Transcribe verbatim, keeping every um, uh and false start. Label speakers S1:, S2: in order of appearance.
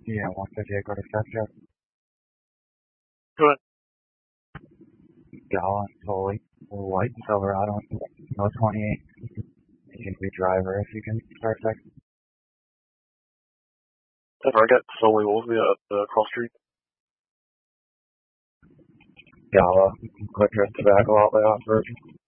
S1: Yeah, one fifty-eight, go to Central.
S2: Go ahead.
S1: Gallon, fully, white, Silverado, no twenty-eight. Agency driver, if you can start back.
S2: If I got solely Wolfie at uh, Cross Street.
S1: Gala, quick trip tobacco outlet off version.